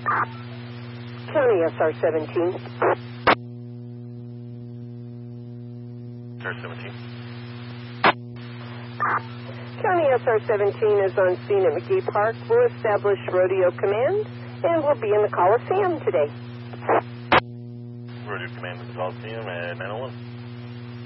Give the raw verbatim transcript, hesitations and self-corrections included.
County S R seventeen. S R seventeen. County S R seventeen is on scene at McGee Park. We'll establish Rodeo Command, and we'll be in the Coliseum today. Rodeo Command at the Coliseum at nine oh one.